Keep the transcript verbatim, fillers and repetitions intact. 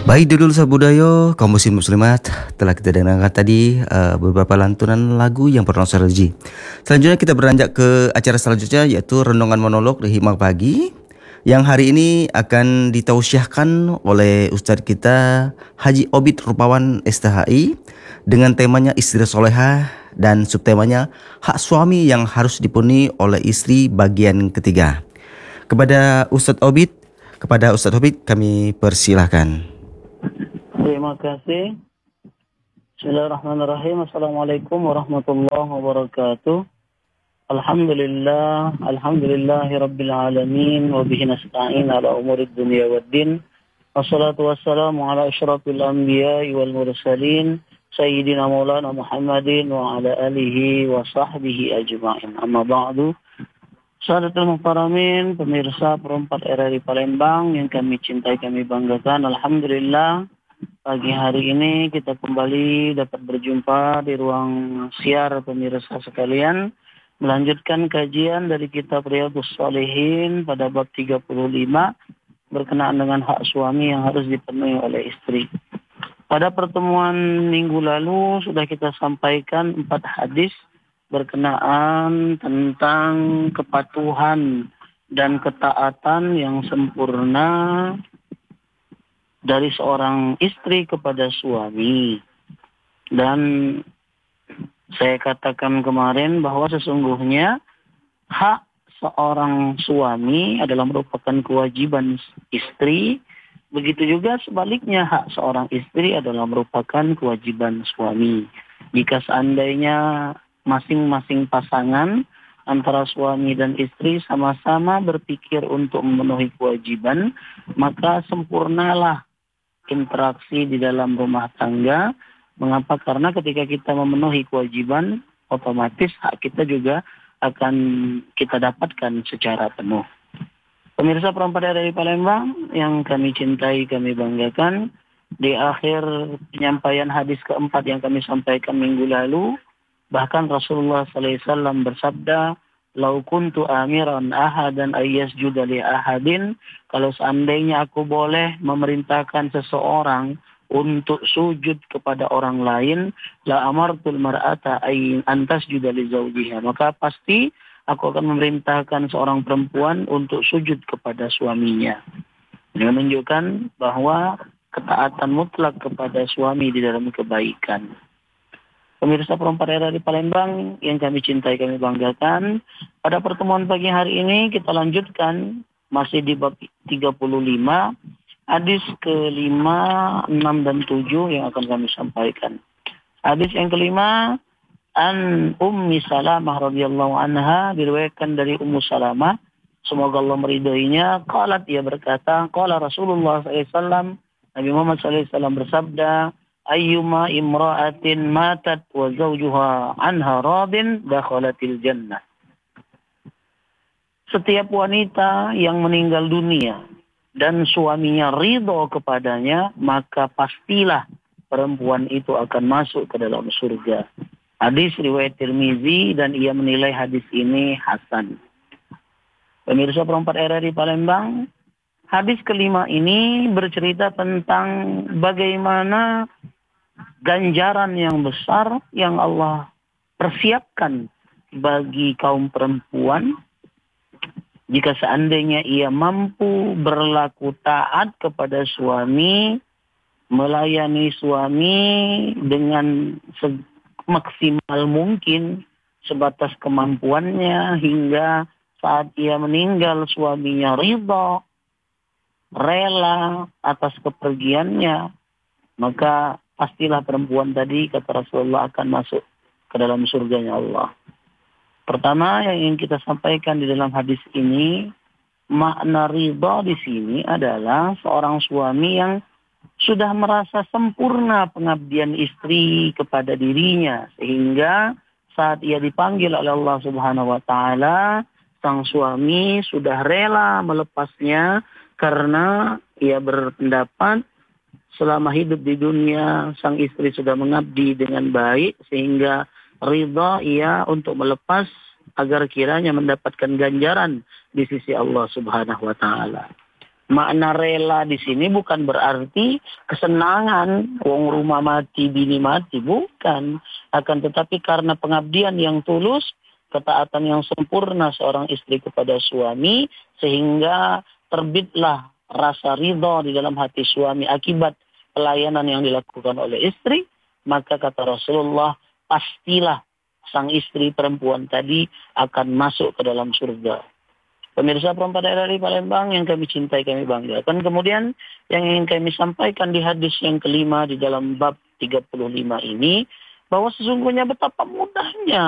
Baik dulu sabudayo, kaum muslim muslimat, telah kita dengarkan tadi uh, beberapa lantunan lagu yang bernostalgia. Selanjutnya kita beranjak ke acara selanjutnya, yaitu renungan monolog di Hikmah Pagi, yang hari ini akan ditausiahkan oleh Ustadz kita Haji Obid Rupawan S T H I dengan temanya istri solehah dan subtemanya hak suami yang harus dipenuhi oleh istri bagian ketiga. Kepada Ustadz Obid, kepada Ustadz Obid kami persilahkan. Terima kasih. Bismillahirrahmanirrahim. Assalamualaikum warahmatullahi wabarakatuh. Alhamdulillah, alhamdulillahi rabbil alamin, wa bihi nasta'in ala umurid dunya waddin. Wassalatu wassalamu ala asyrafil anbiya'i wal mursalin, sayyidina maulana Muhammadin wa ala alihi wa sahbihi ajma'in. Amma ba'du. Sahabatul muhtaramin, pemirsa Perempat R R I Palembang yang kami cintai, kami banggakan. Alhamdulillah, pagi hari ini kita kembali dapat berjumpa di ruang siar pemirsa sekalian, melanjutkan kajian dari kitab Riyadhus Shalihin pada bab tiga puluh lima berkenaan dengan hak suami yang harus dipenuhi oleh istri. Pada pertemuan minggu lalu sudah kita sampaikan empat hadis berkenaan tentang kepatuhan dan ketaatan yang sempurna dari seorang istri kepada suami. Dan saya katakan kemarin bahwa sesungguhnya hak seorang suami adalah merupakan kewajiban istri, begitu juga sebaliknya hak seorang istri adalah merupakan kewajiban suami. Jika seandainya masing-masing pasangan antara suami dan istri sama-sama berpikir untuk memenuhi kewajiban, maka sempurnalah interaksi di dalam rumah tangga. Mengapa? Karena ketika kita memenuhi kewajiban, otomatis hak kita juga akan kita dapatkan secara penuh. Pemirsa Perempat R R I Palembang yang kami cintai, kami banggakan, di akhir penyampaian hadis keempat yang kami sampaikan minggu lalu, bahkan Rasulullah sallallahu alaihi wasallam bersabda, "Lau kuntu amiran ahadan ayyasjuda li ahadin," kalau seandainya aku boleh memerintahkan seseorang untuk sujud kepada orang lain, la amartul mar'ata ay antasjuda li zawjiha, maka pasti aku akan memerintahkan seorang perempuan untuk sujud kepada suaminya. Ini menunjukkan bahwa ketaatan mutlak kepada suami di dalam kebaikan. Pemirsa Perempat R R I Palembang yang kami cintai, kami banggakan, pada pertemuan pagi hari ini kita lanjutkan masih di bab tiga puluh lima, hadis kelima, enam dan tujuh yang akan kami sampaikan. Hadis yang kelima, an Ummi Salamah radhiyallahu anha, diriwayatkan dari Ummu Salamah, semoga Allah meridainya, qalat, ia berkata, qala Rasulullah sallallahu alaihi wasallam, Nabi Muhammad sallallahu alaihi wasallam bersabda, ayyuma imra'atin matat wa zawjuha anha radin dakhalatil jannah. Setiap wanita yang meninggal dunia dan suaminya ridho kepadanya, maka pastilah perempuan itu akan masuk ke dalam surga. Hadis riwayat Tirmizi dan ia menilai hadis ini hasan. Pemirsa Perempat R R I Palembang, hadis kelima ini bercerita tentang bagaimana ganjaran yang besar yang Allah persiapkan bagi kaum perempuan jika seandainya ia mampu berlaku taat kepada suami, melayani suami dengan semaksimal mungkin sebatas kemampuannya, hingga saat ia meninggal suaminya ridha, rela atas kepergiannya, maka pastilah perempuan tadi, kata Rasulullah, akan masuk ke dalam surganya Allah. Pertama yang ingin kita sampaikan di dalam hadis ini, makna ridha di sini adalah seorang suami yang sudah merasa sempurna pengabdian istri kepada dirinya, sehingga saat ia dipanggil oleh Allah Subhanahu wa taala, sang suami sudah rela melepasnya karena ia berpendapat selama hidup di dunia sang istri sudah mengabdi dengan baik, sehingga ridha ia untuk melepas agar kiranya mendapatkan ganjaran di sisi Allah Subhanahu wa taala. Makna rela di sini bukan berarti kesenangan, wong rumah mati, bini mati, bukan. Akan tetapi karena pengabdian yang tulus, ketaatan yang sempurna seorang istri kepada suami, sehingga terbitlah rasa ridho di dalam hati suami akibat pelayanan yang dilakukan oleh istri, maka kata Rasulullah, pastilah sang istri perempuan tadi akan masuk ke dalam surga. Pemirsa perempuan daerah di Palembang yang kami cintai, kami banggakan. Kemudian yang ingin kami sampaikan di hadis yang kelima di dalam bab tiga puluh lima ini, bahwa sesungguhnya betapa mudahnya